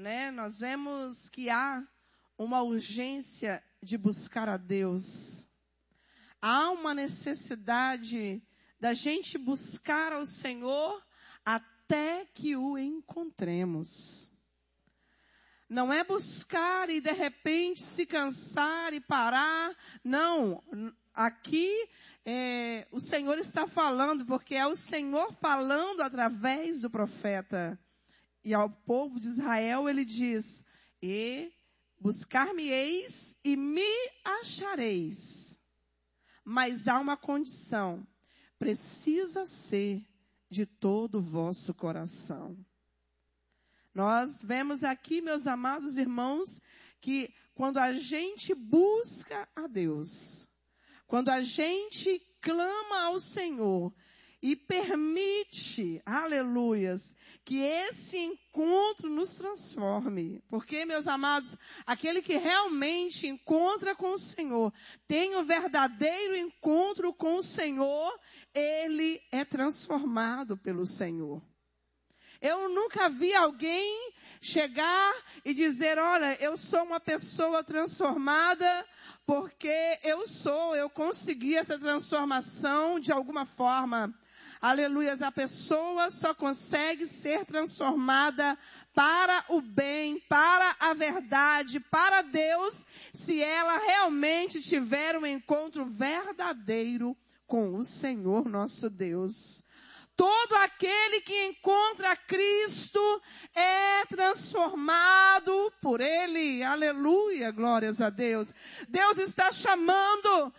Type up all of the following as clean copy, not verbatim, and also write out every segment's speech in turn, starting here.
né, nós vemos que há uma urgência de buscar a Deus. Há uma necessidade da gente buscar ao Senhor até que o encontremos. Não é buscar e de repente se cansar e parar. Não, aqui o Senhor está falando, porque é o Senhor falando através do profeta. E ao povo de Israel ele diz, e buscar-me-eis e me achareis. Mas há uma condição, precisa ser de todo o vosso coração. Nós vemos aqui, meus amados irmãos, que quando a gente busca a Deus, quando a gente clama ao Senhor e permite, aleluias, que esse encontro nos transforme. Porque, meus amados, aquele que realmente encontra com o Senhor, tem um verdadeiro encontro com o Senhor, ele é transformado pelo Senhor. Eu nunca vi alguém chegar e dizer, olha, eu sou uma pessoa transformada porque eu consegui essa transformação de alguma forma. Aleluias, a pessoa só consegue ser transformada para o bem, para a verdade, para Deus, se ela realmente tiver um encontro verdadeiro com o Senhor nosso Deus. Todo aquele que encontra Cristo é transformado por Ele. Aleluia, glórias a Deus. Deus está chamando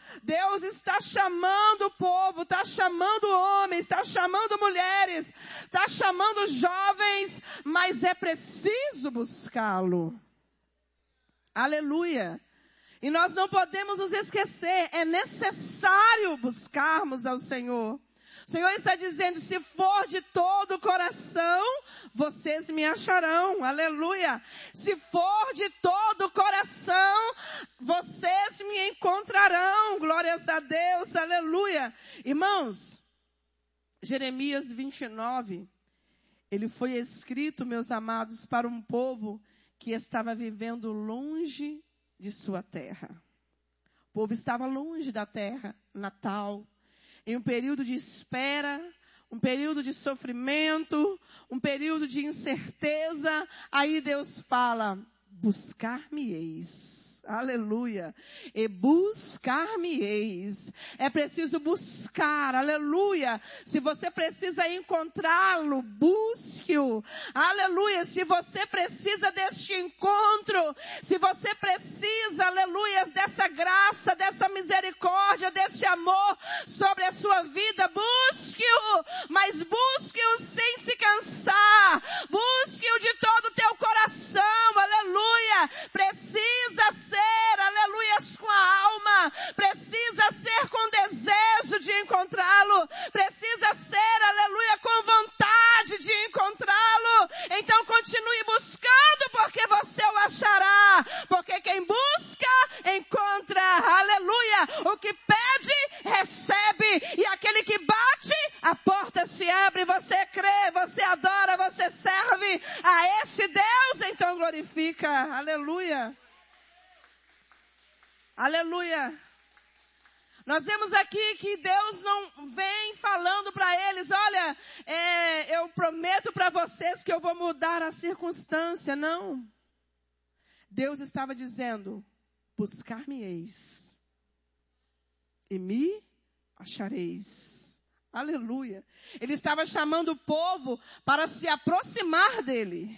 o povo, está chamando homens, está chamando mulheres, está chamando jovens, mas é preciso buscá-lo. Aleluia. E nós não podemos nos esquecer, é necessário buscarmos ao Senhor. O Senhor está dizendo, se for de todo o coração, vocês me acharão. Aleluia. Se for de todo o coração, vocês me encontrarão. Glórias a Deus. Aleluia. Irmãos, Jeremias 29, ele foi escrito, meus amados, para um povo que estava vivendo longe de sua terra. O povo estava longe da terra natal. Em um período de espera, um período de sofrimento, um período de incerteza, aí Deus fala, buscar-me-eis. Aleluia. E buscar-me-eis. É preciso buscar. Aleluia. Se você precisa encontrá-lo, busque-o. Aleluia. Se você precisa deste encontro, se você precisa, aleluia, dessa graça, dessa misericórdia, desse amor sobre a sua vida, busque-o. Mas busque-o sem se cansar. Busque-o de todo o teu coração. Aleluia. Precisa ser, aleluias, com a alma, precisa ser com desejo de encontrá-lo, precisa ser, aleluia, com vontade de encontrá-lo. Então continue buscando, porque você o achará, porque quem busca, encontra, aleluia. O que pede, recebe, e aquele que bate, a porta se abre. Você crê, você adora, você serve a esse Deus, então glorifica, aleluia. Aleluia. Nós vemos aqui que Deus não vem falando para eles, olha, eu prometo para vocês que eu vou mudar a circunstância. Não. Deus estava dizendo, buscar-me-eis e me achareis. Aleluia. Ele estava chamando o povo para se aproximar dele.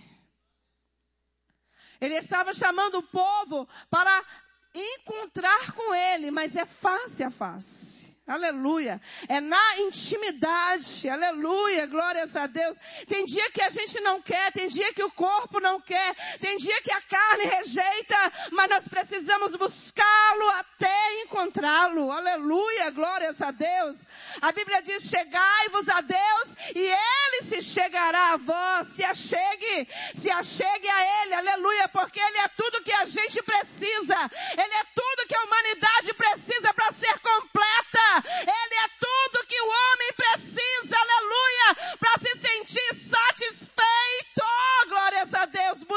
Ele estava chamando o povo para encontrar com ele, mas é face a face. Aleluia. É na intimidade. Aleluia. Glórias a Deus. Tem dia que a gente não quer, tem dia que o corpo não quer, tem dia que a carne rejeita, mas nós precisamos buscá-lo até encontrá-lo. Aleluia. Glórias a Deus. A Bíblia diz, chegai-vos a Deus e Ele se chegará a vós. Se achegue a Ele. Aleluia. Porque Ele é tudo que a gente precisa. Ele é tudo que a humanidade precisa para ser completa. Ele é tudo que o homem precisa, aleluia, para se sentir satisfeito. Glórias a Deus. Busque ao Senhor.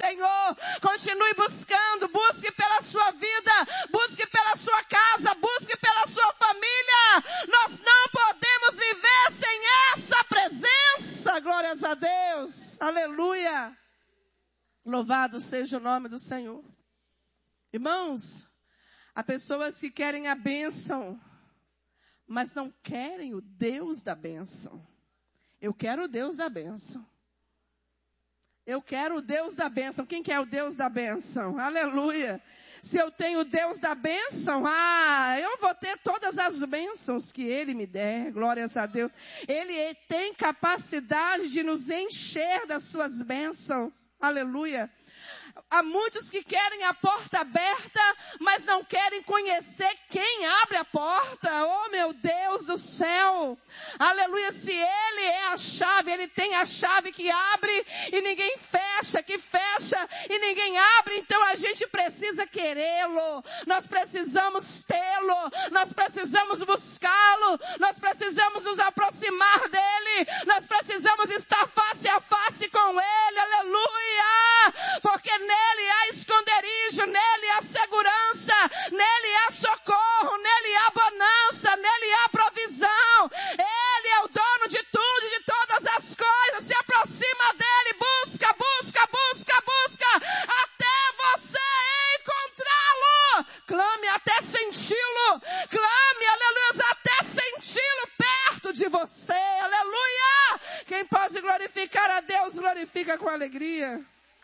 Senhor. Continue buscando, busque pela sua vida, busque pela sua casa, busque pela sua família. Nós não podemos viver sem essa presença. Glórias a Deus. Aleluia. Louvado seja o nome do Senhor. Irmãos, há pessoas que querem a bênção, mas não querem o Deus da bênção. Eu quero o Deus da bênção. Eu quero o Deus da bênção. Quem quer o Deus da bênção? Aleluia. Se eu tenho o Deus da bênção, eu vou ter todas as bênçãos que Ele me der. Glórias a Deus. Ele tem capacidade de nos encher das suas bênçãos. Aleluia. Há muitos que querem a porta aberta, mas não querem conhecer quem abre a porta. Oh, meu Deus do céu. Aleluia. Se Ele é a chave, Ele tem a chave que abre e ninguém fecha, que fecha e ninguém abre. Então a gente precisa querê-lo. Nós precisamos tê-lo. Nós precisamos buscá-lo. Nós precisamos nos aproximar dEle. Nós precisamos estar face a face com Ele. Aleluia. Porque nele há esconderijo, nele há segurança, nele há socorro, nele há bonança, nele há provisão. Ele é o dono de tudo e de todas as coisas. Se aproxima dele, busca, busca, busca, busca, até você encontrá-lo. Clame até senti-lo, clame, aleluia, até senti-lo perto de você, aleluia. Quem pode glorificar a Deus, glorifica com alegria.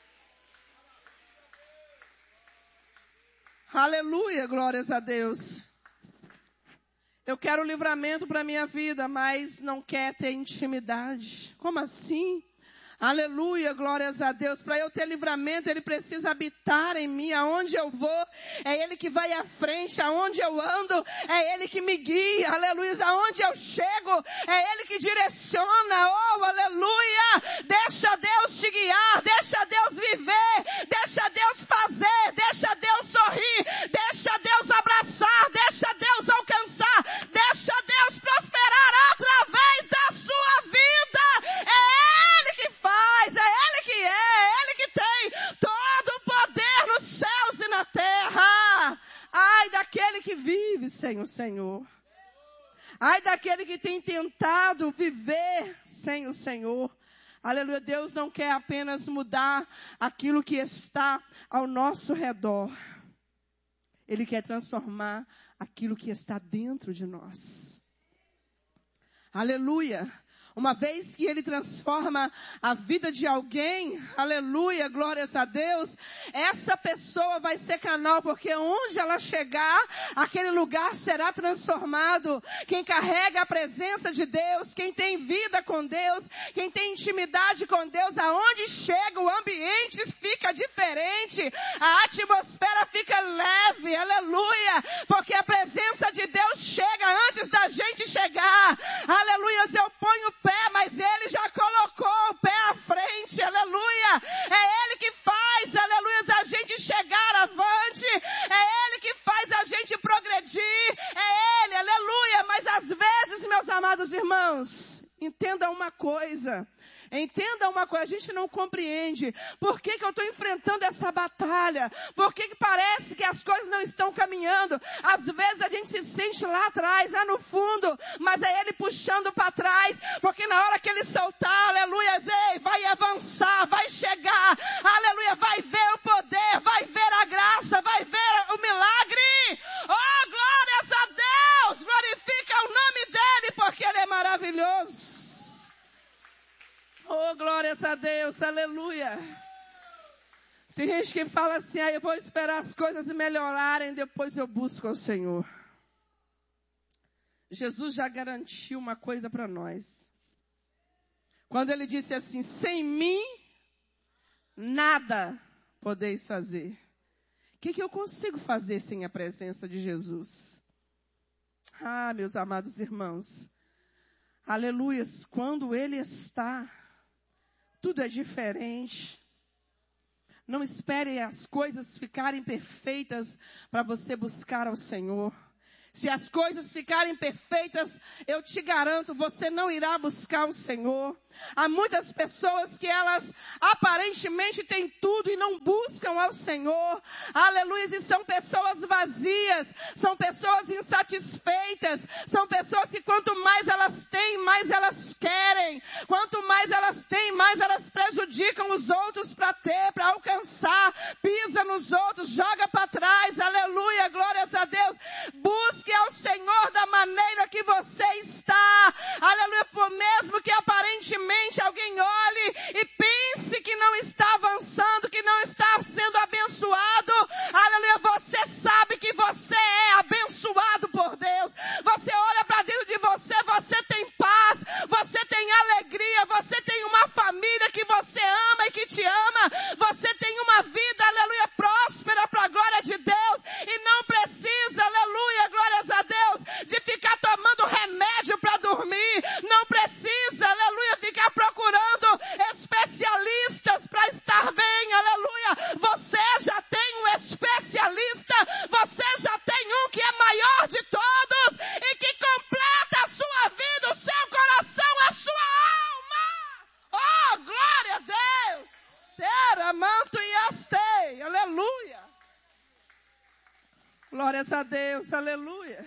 Aleluia, glórias a Deus. Eu quero livramento para a minha vida, mas não quer ter intimidade. Como assim? Aleluia, glórias a Deus. Para eu ter livramento, Ele precisa habitar em mim. Aonde eu vou, é Ele que vai à frente. Aonde eu ando, é Ele que me guia. Aleluia. Aonde eu chego, é Ele que direciona. Oh, aleluia. Deixa Deus te guiar. Deixa Deus viver. Deixa Deus fazer. Deixa Deus sorrir. Deixa Deus abraçar. Deixa Deus alcançar. Deixa Deus prosperar através da sua vida. É Ele que faz, é Ele que Ele que tem todo o poder nos céus e na terra. Ai daquele que vive sem o Senhor. Ai daquele que tem tentado viver sem o Senhor. Aleluia, Deus não quer apenas mudar aquilo que está ao nosso redor. Ele quer transformar aquilo que está dentro de nós. Aleluia. Uma vez que Ele transforma a vida de alguém, aleluia, glórias a Deus, essa pessoa vai ser canal, porque onde ela chegar, aquele lugar será transformado. Quem carrega a presença de Deus, quem tem vida com Deus, quem tem intimidade com Deus, aonde chega o ambiente fica diferente, a atmosfera fica leve, aleluia, porque a presença de Deus chega antes da gente chegar, aleluia. Eu ponho o pé, mas Ele já colocou o pé à frente, aleluia. É Ele que faz, aleluia, a gente chegar avante. É Ele que faz a gente progredir. É Ele, aleluia. Mas às vezes, meus amados irmãos, entenda uma coisa. A gente não compreende. Por que eu estou enfrentando essa batalha? Por que parece que as coisas não estão caminhando? Às vezes a gente se sente lá atrás, lá no fundo, mas é Ele puxando para trás, porque na hora que Ele soltar, aleluia, vai avançar, vai chegar, aleluia, vai ver o poder, vai ver a graça, vai ver o milagre. Oh, glórias a Deus, glorifica o nome dEle, porque Ele é maravilhoso. Oh, glórias a Deus, aleluia. Tem gente que fala assim, eu vou esperar as coisas melhorarem, depois eu busco ao Senhor. Jesus já garantiu uma coisa para nós. Quando Ele disse assim, sem mim, nada podeis fazer. O que eu consigo fazer sem a presença de Jesus? Ah, meus amados irmãos, aleluia, quando Ele está, tudo é diferente. Não espere as coisas ficarem perfeitas para você buscar ao Senhor. Se as coisas ficarem perfeitas, eu te garanto, você não irá buscar o Senhor. Há muitas pessoas que elas aparentemente têm tudo e não buscam ao Senhor. Aleluia, e são pessoas vazias, são pessoas insatisfeitas, são pessoas que quanto mais elas têm, mais elas querem. Quanto mais elas têm, mais elas prejudicam os outros para ter, para alcançar. Pisa nos outros, joga para trás. Aleluia, glórias a Deus. Busque ao Senhor da maneira que você está. Aleluia, por mesmo que aparentemente alguém olhe e pense que não está avançando, que não está sendo abençoado. Aleluia, você sabe que você é abençoado por Deus. Você olha para dentro de você, você tem paz, você tem alegria, você tem uma família que você ama e que te ama. Você tem uma vida, aleluia, próspera para a glória de Deus. E não precisa, aleluia, glórias a Deus, de ficar tomando remédio para dormir. Não precisa, aleluia, ficar procurando especialistas para estar bem, aleluia. Você já tem um especialista, você já tem um que é maior de todos e que completa a sua vida, o seu coração, a sua alma. Oh, glória a Deus! Era manto e astei, aleluia. Glórias a Deus, aleluia.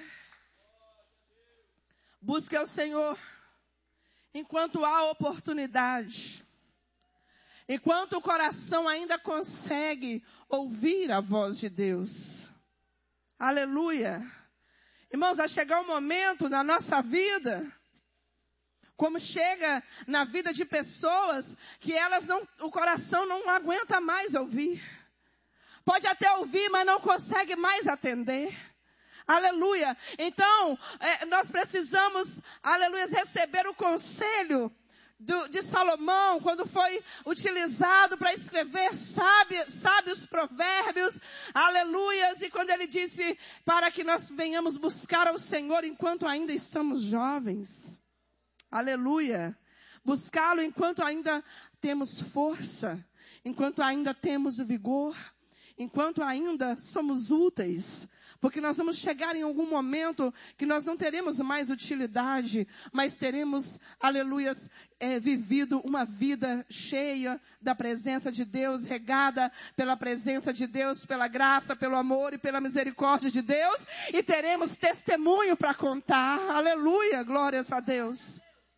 Busque ao Senhor enquanto há oportunidade. Enquanto o coração ainda consegue ouvir a voz de Deus. Aleluia. Irmãos, vai chegar um momento na nossa vida, como chega na vida de pessoas, que o coração não aguenta mais ouvir. Pode até ouvir, mas não consegue mais atender. Aleluia. Então, nós precisamos, aleluia, receber o conselho de Salomão, quando foi utilizado para escrever sábios provérbios, aleluias, e quando ele disse para que nós venhamos buscar ao Senhor enquanto ainda estamos jovens. Aleluia. Buscá-lo enquanto ainda temos força, enquanto ainda temos vigor, enquanto ainda somos úteis. Porque nós vamos chegar em algum momento que nós não teremos mais utilidade, mas teremos, aleluias, vivido uma vida cheia da presença de Deus, regada pela presença de Deus, pela graça, pelo amor e pela misericórdia de Deus, e teremos testemunho para contar. Aleluia, glórias a Deus.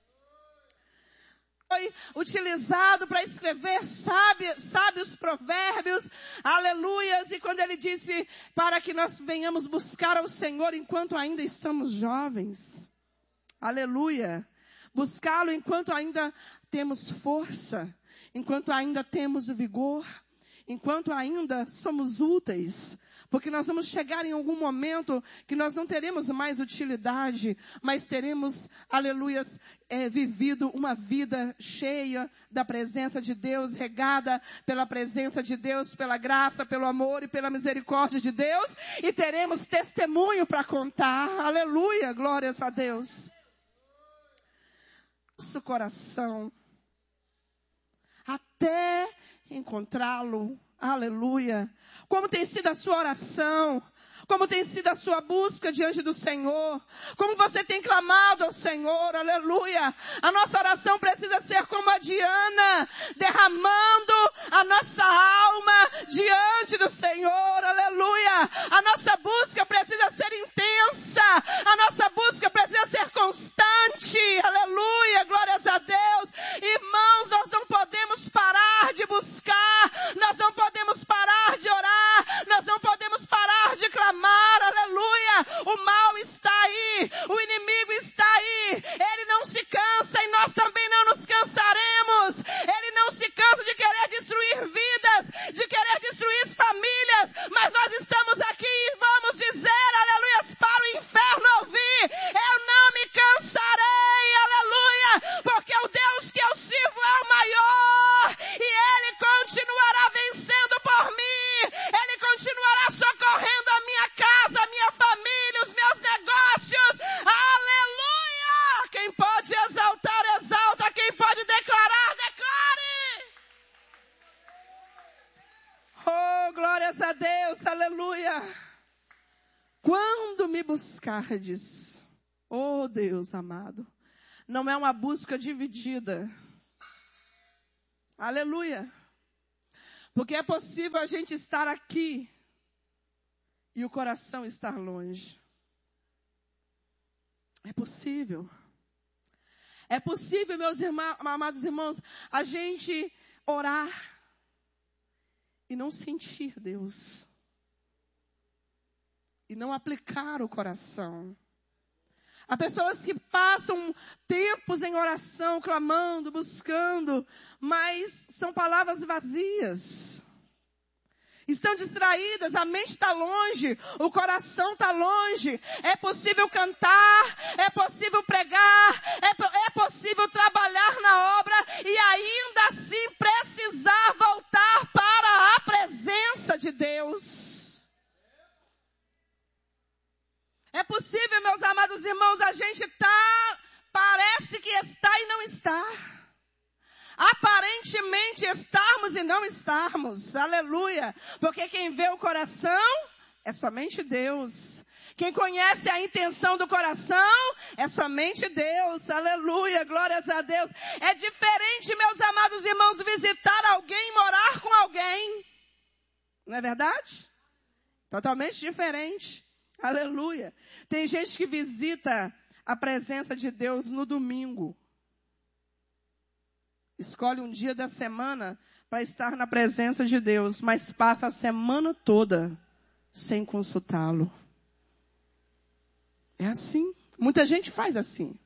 Foi utilizado para escrever sábios provérbios, aleluias, e quando ele disse para que nós venhamos buscar ao Senhor enquanto ainda estamos jovens, aleluia, buscá-lo enquanto ainda temos força, enquanto ainda temos vigor, enquanto ainda somos úteis. Porque nós vamos chegar em algum momento que nós não teremos mais utilidade, mas teremos, aleluias, vivido uma vida cheia da presença de Deus, regada pela presença de Deus, pela graça, pelo amor e pela misericórdia de Deus, e teremos testemunho para contar. Aleluia, glórias a Deus. Nosso coração, até encontrá-lo. Aleluia. Como tem sido a sua oração? Como tem sido a sua busca diante do Senhor? Como você tem clamado ao Senhor? Aleluia. A nossa oração precisa ser como a de Ana, derramando a nossa alma diante do Senhor. Aleluia. A nossa busca precisa ser intensa. A nossa busca precisa ser constante. Aleluia. Glórias a Deus. Irmãos, nós não podemos parar de buscar. Nós não podemos parar de orar. Nós não podemos parar de clamar. Aleluia, o mal está aí, o inimigo está aí, ele não se cansa e nós também não nos cansaremos, ele não se cansa de querer destruir vidas, de querer destruir famílias, mas nós estamos aqui e vamos dizer, aleluia, para o inferno ouvir, eu não me cansarei, aleluia, porque o Deus que eu sirvo é o maior, e ele continuará vencendo por mim, ele continuará socorrendo a minha casa, a minha família, os meus negócios. Aleluia! Quem pode exaltar, exalta. Quem pode declarar, declare. Oh, glórias a Deus. Aleluia. Quando me buscardes, oh Deus amado, não é uma busca dividida. Aleluia. Porque é possível a gente estar aqui e o coração estar longe. É possível. É possível, meus amados irmãos, a gente orar e não sentir Deus. E não aplicar o coração. Há pessoas que passam tempos em oração, clamando, buscando, mas são palavras vazias. Estão distraídas, a mente está longe, o coração está longe. É possível cantar, é possível pregar, é possível trabalhar na obra e ainda assim precisar voltar para a presença de Deus. É possível, meus amados irmãos, a gente parece que está e não está. Aparentemente estarmos e não estarmos. Aleluia. Porque quem vê o coração é somente Deus. Quem conhece a intenção do coração é somente Deus. Aleluia. Glórias a Deus. É diferente, meus amados irmãos, visitar alguém e morar com alguém. Não é verdade? Totalmente diferente. Aleluia. Tem gente que visita a presença de Deus no domingo. Escolhe um dia da semana para estar na presença de Deus, mas passa a semana toda sem consultá-lo. É assim. Muita gente faz assim.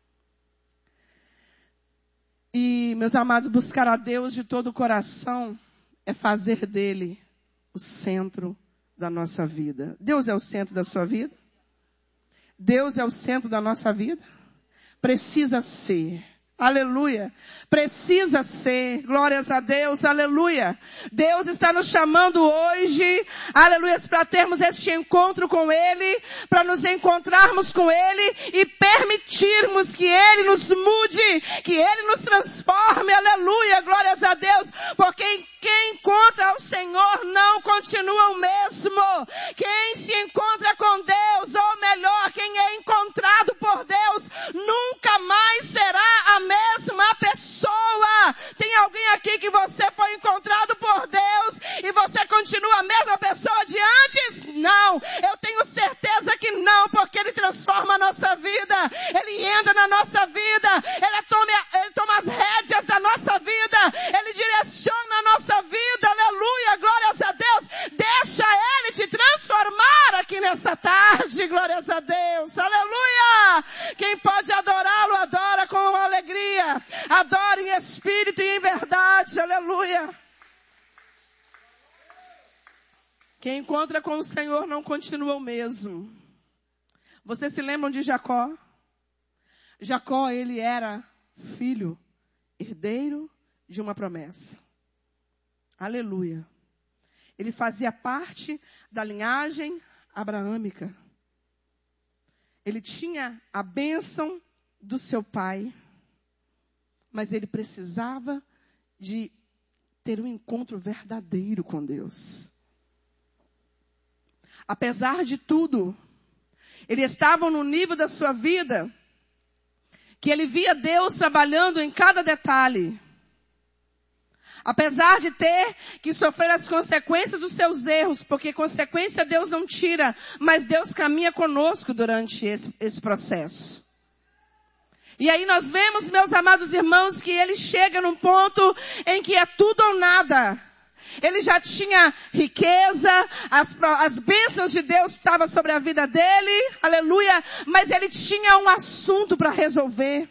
E, meus amados, buscar a Deus de todo o coração é fazer dele o centro da nossa vida. Deus é o centro da sua vida? Deus é o centro da nossa vida? Precisa ser. Aleluia. Precisa ser. Glórias a Deus. Aleluia. Deus está nos chamando hoje, aleluia, para termos este encontro com Ele, para nos encontrarmos com Ele e permitirmos que Ele nos mude, que Ele nos transforme. Aleluia. Glórias a Deus. Porque quem encontra o Senhor não continua o mesmo. Quem se encontra com Deus, ou melhor, quem é encontrado por Deus, nunca mais será a mesma pessoa. Tem alguém aqui que você foi encontrado por Deus e você continua a mesma pessoa de antes? Não, eu tenho certeza que não, porque Ele transforma a nossa vida, Ele entra na nossa vida, Ele toma as rédeas da nossa vida, Ele direciona a nossa vida. Aleluia, glórias a Deus. Deixa Ele te transformar aqui nessa tarde. Glórias a Deus. Aleluia. Quem pode adorá-lo, adora com alegria. Adora em espírito e em verdade. Aleluia. Quem encontra com o Senhor não continua o mesmo. Vocês se lembram de Jacó? Jacó, ele era filho, herdeiro de uma promessa. Aleluia. Ele fazia parte da linhagem abraâmica. Ele tinha a bênção do seu pai, mas ele precisava de ter um encontro verdadeiro com Deus. Apesar de tudo, ele estava no nível da sua vida que ele via Deus trabalhando em cada detalhe. Apesar de ter que sofrer as consequências dos seus erros, porque consequência Deus não tira, mas Deus caminha conosco durante esse processo. E aí nós vemos, meus amados irmãos, que ele chega num ponto em que é tudo ou nada. Ele já tinha riqueza, as bênçãos de Deus estavam sobre a vida dele, aleluia, mas ele tinha um assunto para resolver.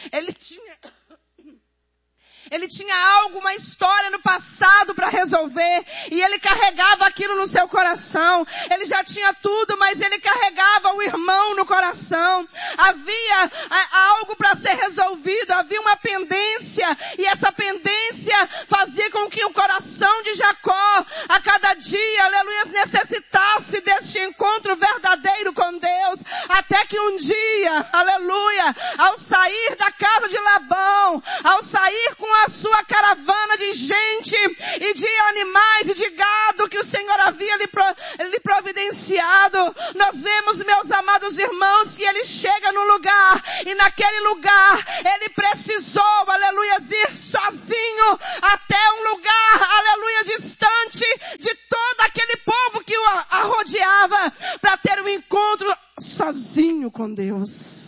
Ele tinha algo, uma história no passado para resolver. E ele carregava aquilo no seu coração. Ele já tinha tudo, mas ele carregava o irmão no coração. Havia algo para ser resolvido. Havia uma pendência. E essa pendência fazia com que o coração de Jacó, a cada dia, aleluia, necessitasse deste encontro verdadeiro com Deus. Até que um dia, aleluia, ao sair da casa de Labão, ao sair com a sua caravana de gente e de animais e de gado que o Senhor havia lhe providenciado, rodeado. Nós vemos, meus amados irmãos, que ele chega no lugar, e naquele lugar, ele precisou, aleluia, ir sozinho até um lugar, aleluia, distante de todo aquele povo que o rodeava, para ter um encontro sozinho com Deus.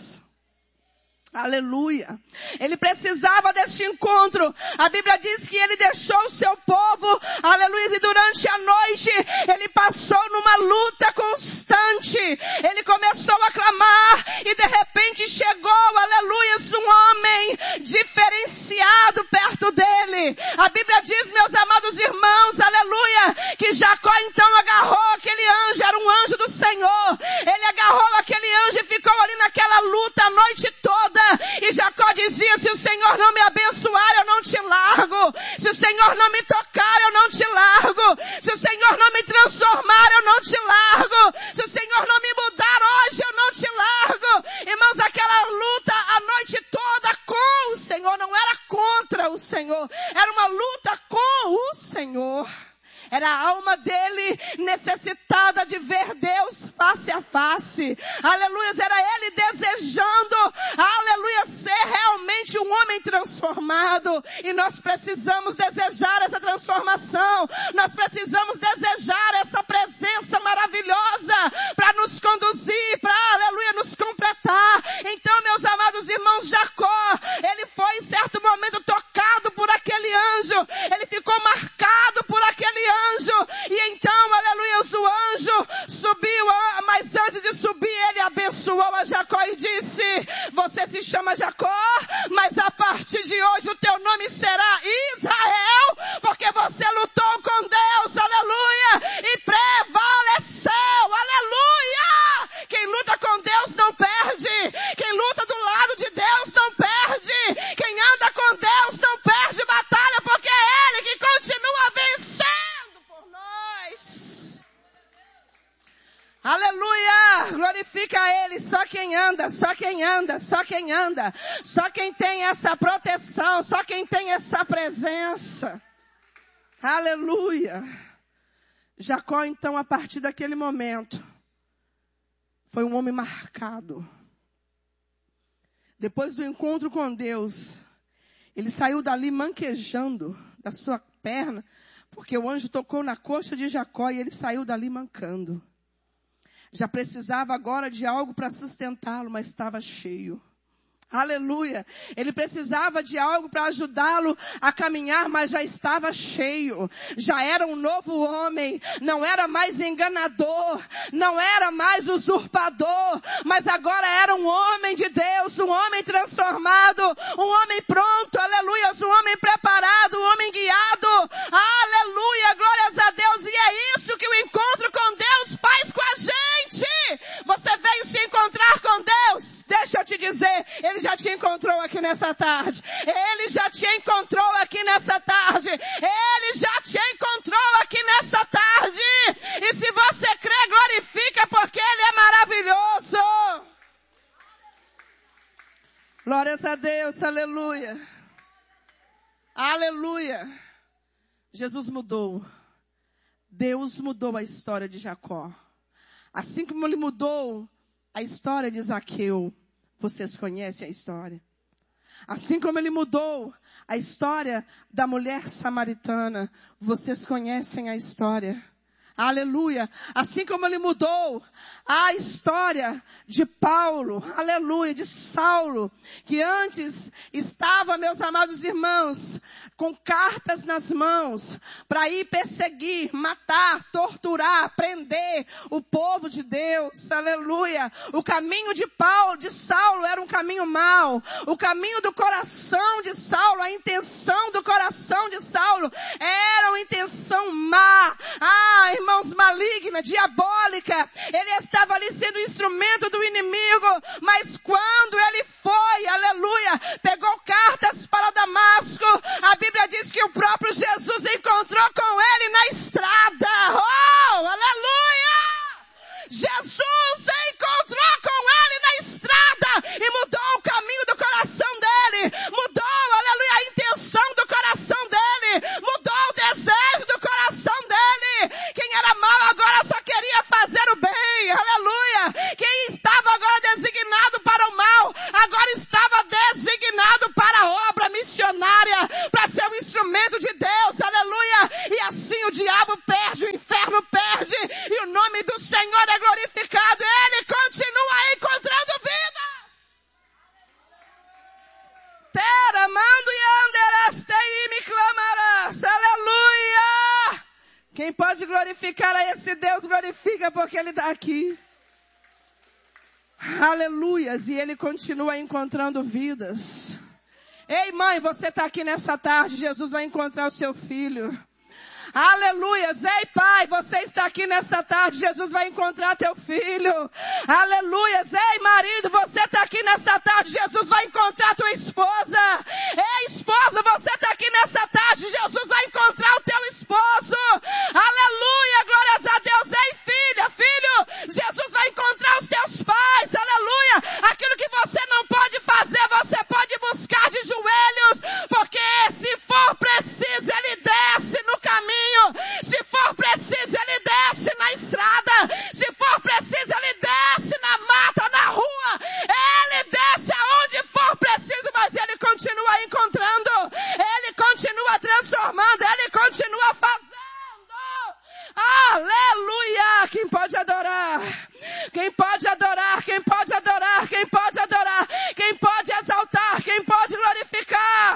Aleluia. Ele precisava deste encontro. A Bíblia diz que ele deixou o seu povo, aleluia, e durante a noite ele passou numa luta constante. Ele começou a clamar e de repente chegou, aleluia, um homem diferenciado perto dele. A Bíblia diz, meus amados irmãos, aleluia, que Jacó então agarrou aquele anjo, era um anjo do Senhor. Ele agarrou aquele anjo e ficou ali naquela luta a noite toda. E Jacó dizia, se o Senhor não me abençoar, eu não te largo. Se o Senhor não me tocar, eu não te largo. Se o Senhor não me transformar, eu não te largo. Se o Senhor não me mudar hoje, eu não te largo. Irmãos, aquela luta a noite toda com o Senhor, não era contra o Senhor. Era uma luta com o Senhor. Era a alma dele necessitada de ver Deus face a face. Aleluia, era ele desejando, aleluia, ser realmente um homem transformado. E nós precisamos desejar essa transformação. Nós precisamos desejar essa presença maravilhosa para nos conduzir, para, aleluia, nos completar. Então, meus amados irmãos, Jacó, ele foi em certo momento tocado por aquele anjo. Ele ficou marcado por aquele anjo. E então, aleluia, o anjo subiu, mas antes de subir, ele abençoou a Jacó e disse, você se chama Jacó, mas a partir de hoje o teu nome será Israel, porque você lutou com Deus, aleluia, e prevaleceu, aleluia. Quem luta com Deus não perde, quem luta do lado de Deus não perde, quem anda com Deus não perde batalha, porque é Ele que continua vencendo. Aleluia, glorifica a Ele, só quem anda, só quem anda, só quem anda, só quem tem essa proteção, só quem tem essa presença. Aleluia. Jacó então, a partir daquele momento, foi um homem marcado. Depois do encontro com Deus, ele saiu dali manquejando da sua perna, porque o anjo tocou na coxa de Jacó e ele saiu dali mancando. Já precisava agora de algo para sustentá-lo, mas estava cheio. Aleluia. Ele precisava de algo para ajudá-lo a caminhar, mas já estava cheio. Já era um novo homem. Não era mais enganador. Não era mais usurpador. Mas agora era um homem de Deus. Um homem transformado. Um homem pronto. Aleluia. Um homem preparado. Um homem guiado. Aleluia. Glórias a Deus. E é isso que o encontro com Deus faz com a gente. Você veio se encontrar com Deus. Deixa eu te dizer. Ele já te encontrou aqui nessa tarde. Ele já te encontrou aqui nessa tarde. Ele já te encontrou aqui nessa tarde. E se você crê, glorifica, porque Ele é maravilhoso. Glórias a Deus, aleluia. Aleluia. Jesus mudou. Deus mudou a história de Jacó. Assim como Ele mudou a história de Zaqueu. Vocês conhecem a história. Assim como Ele mudou a história da mulher samaritana. Vocês conhecem a história. Aleluia. Assim como Ele mudou a história de Paulo. Aleluia. De Saulo. Que antes estava, meus amados irmãos, com cartas nas mãos. Para ir perseguir, matar, torturar, prender o povo de Deus. Aleluia. O caminho de Paulo, de Saulo, era um caminho mau. O caminho do coração de Saulo, a intenção do coração de Saulo, era uma intenção má. Irmãos, maligna, diabólica. Ele estava ali sendo instrumento do inimigo, mas quando ele foi, aleluia, pegou cartas para Damasco, a Bíblia diz que o próprio Jesus encontrou com ele na estrada. Oh, aleluia! Jesus encontrou com ele na estrada e mudou o caminho do coração dele, mudou, aleluia, a intenção do coração dele, mudou o desejo do coração dele. Quem era mau agora só queria fazer o bem. Quem pode glorificar a esse Deus, glorifica porque Ele está aqui. Aleluias. E Ele continua encontrando vidas. Ei, mãe, você está aqui nessa tarde, Jesus vai encontrar o seu filho. Aleluias. Ei, pai, você está aqui nessa tarde, Jesus vai encontrar teu filho. Aleluias. Ei, marido, você está aqui nessa tarde, Jesus vai encontrar tua esposa. Ei, esposa, você está aqui nessa tarde, Jesus vai encontrar o teu esposo. Aleluia, glórias a Deus. Ei, filha, filho, Jesus vai encontrar os teus pais. Aleluia. Aquilo que você não pode fazer, você pode buscar de joelhos, porque se for preciso, Ele desce no caminho. Se for preciso, Ele desce na estrada. Se for preciso, Ele desce na mata, na rua. Ele desce aonde for preciso, mas Ele continua encontrando. Ele continua transformando. Ele continua fazendo. Aleluia! Quem pode adorar? Quem pode adorar? Quem pode adorar? Quem pode adorar? Quem pode exaltar? Quem pode glorificar?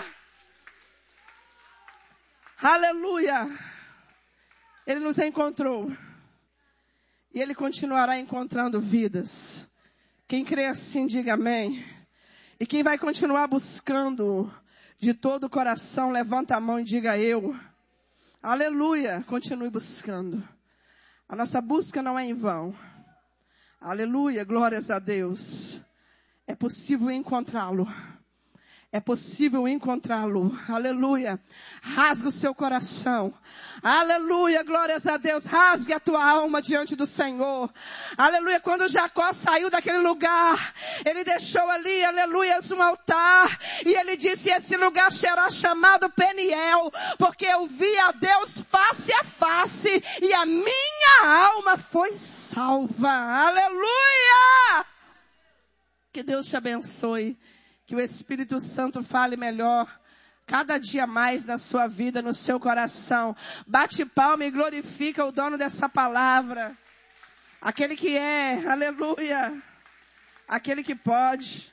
Aleluia! Ele nos encontrou. E Ele continuará encontrando vidas. Quem crê assim, diga amém. E quem vai continuar buscando de todo o coração, levanta a mão e diga eu. Aleluia. Continue buscando. A nossa busca não é em vão. Aleluia. Glórias a Deus. É possível encontrá-lo. É possível encontrá-lo. Aleluia. Rasga o seu coração. Aleluia. Glórias a Deus. Rasgue a tua alma diante do Senhor. Aleluia. Quando Jacó saiu daquele lugar, ele deixou ali, aleluia, um altar. E ele disse, esse lugar será chamado Peniel, porque eu vi a Deus face a face e a minha alma foi salva. Aleluia. Que Deus te abençoe. Que o Espírito Santo fale melhor, cada dia mais na sua vida, no seu coração. Bate palma e glorifica o dono dessa palavra. Aquele que é, aleluia. Aquele que pode.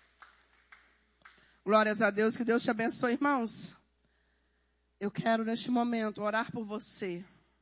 Glórias a Deus, que Deus te abençoe, irmãos. Eu quero neste momento orar por você.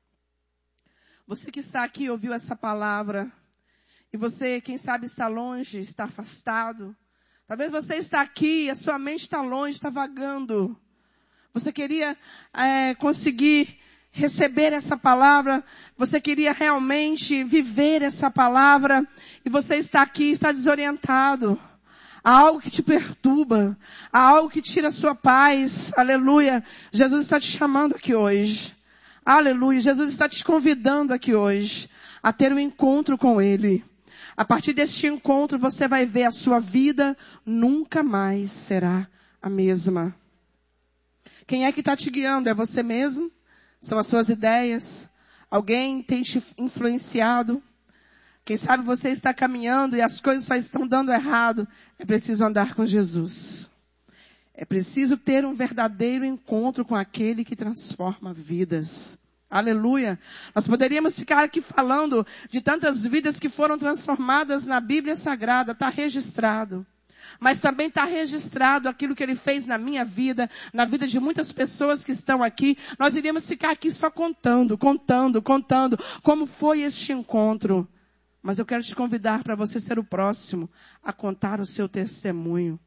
Você que está aqui ouviu essa palavra. E você, quem sabe, está longe, está afastado. Talvez você está aqui e a sua mente está longe, está vagando. Você queria conseguir receber essa palavra. Você queria realmente viver essa palavra. E você está aqui e está desorientado. Há algo que te perturba. Há algo que tira a sua paz. Aleluia. Jesus está te chamando aqui hoje. Aleluia. Jesus está te convidando aqui hoje a ter um encontro com Ele. A partir deste encontro você vai ver a sua vida nunca mais será a mesma. Quem é que está te guiando? É você mesmo? São as suas ideias? Alguém tem te influenciado? Quem sabe você está caminhando e as coisas só estão dando errado. É preciso andar com Jesus. É preciso ter um verdadeiro encontro com aquele que transforma vidas. Aleluia. Nós poderíamos ficar aqui falando de tantas vidas que foram transformadas na Bíblia Sagrada. Está registrado. Mas também está registrado aquilo que Ele fez na minha vida, na vida de muitas pessoas que estão aqui. Nós iríamos ficar aqui só contando como foi este encontro. Mas eu quero te convidar para você ser o próximo a contar o seu testemunho.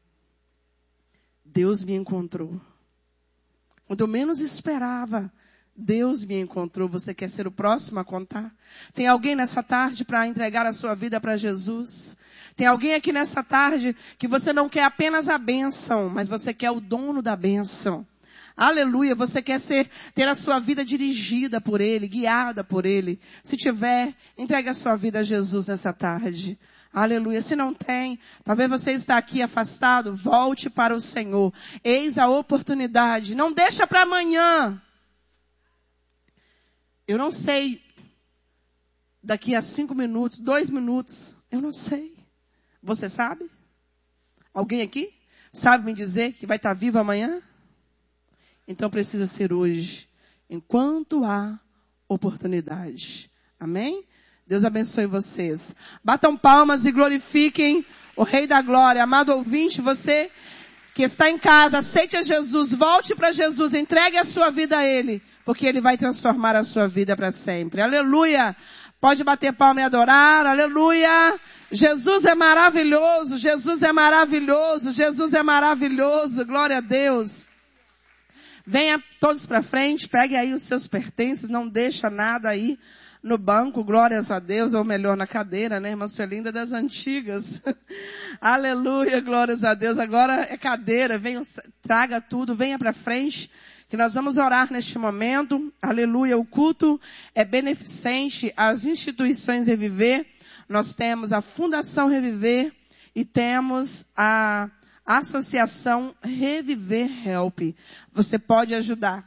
Deus me encontrou. Quando eu menos esperava, Deus me encontrou. Você quer ser o próximo a contar? Tem alguém nessa tarde para entregar a sua vida para Jesus? Tem alguém aqui nessa tarde que você não quer apenas a bênção, mas você quer o dono da bênção? Aleluia, você quer ter a sua vida dirigida por Ele, guiada por Ele. Se tiver, entregue a sua vida a Jesus nessa tarde. Aleluia. Se não tem, talvez você está aqui afastado, volte para o Senhor. Eis a oportunidade. Não deixa para amanhã. Eu não sei, daqui a 5 minutos, 2 minutos, eu não sei. Você sabe? Alguém aqui sabe me dizer que vai estar vivo amanhã? Então precisa ser hoje, enquanto há oportunidade. Amém? Deus abençoe vocês. Batam palmas e glorifiquem o Rei da Glória. Amado ouvinte, você que está em casa, aceite a Jesus, volte para Jesus, entregue a sua vida a Ele, porque Ele vai transformar a sua vida para sempre. Aleluia! Pode bater palma e adorar, aleluia! Jesus é maravilhoso, Jesus é maravilhoso, Jesus é maravilhoso, glória a Deus. Venha todos para frente, pegue aí os seus pertences, não deixa nada aí no banco, glórias a Deus, ou melhor, na cadeira, né, irmã Celinda, das antigas. Aleluia, glórias a Deus. Agora é cadeira, venha, traga tudo, venha para frente, que nós vamos orar neste momento. Aleluia, o culto é beneficente às instituições Reviver. Nós temos a Fundação Reviver e temos a Associação Reviver Help. Você pode ajudar.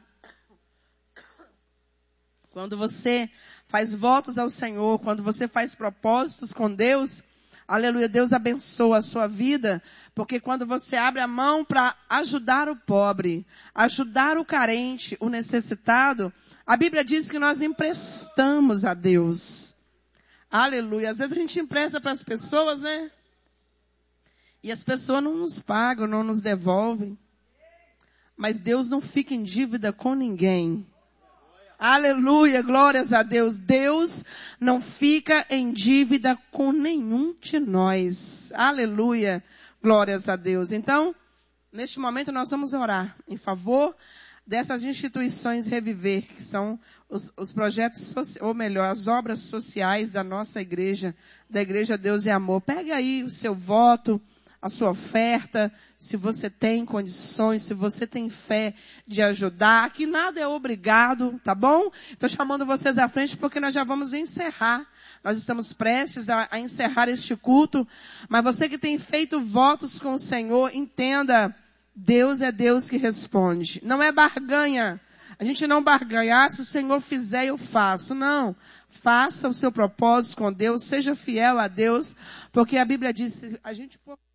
Quando você faz votos ao Senhor, quando você faz propósitos com Deus, aleluia, Deus abençoa a sua vida, porque quando você abre a mão para ajudar o pobre, ajudar o carente, o necessitado, a Bíblia diz que nós emprestamos a Deus. Aleluia. Às vezes a gente empresta para as pessoas, né? E as pessoas não nos pagam, não nos devolvem. Mas Deus não fica em dívida com ninguém. Aleluia, glórias a Deus. Deus não fica em dívida com nenhum de nós. Aleluia, glórias a Deus. Então, neste momento nós vamos orar em favor dessas instituições Reviver, que são os projetos, ou melhor, as obras sociais da nossa igreja, da Igreja Deus e Amor. Pega aí o seu voto, a sua oferta, se você tem condições, se você tem fé de ajudar. Aqui nada é obrigado, tá bom? Estou chamando vocês à frente porque nós já vamos encerrar. Nós estamos prestes a encerrar este culto. Mas você que tem feito votos com o Senhor, entenda, Deus é Deus que responde. Não é barganha. A gente não barganha, se o Senhor fizer eu faço. Não. Faça o seu propósito com Deus, seja fiel a Deus, porque a Bíblia diz, se a gente for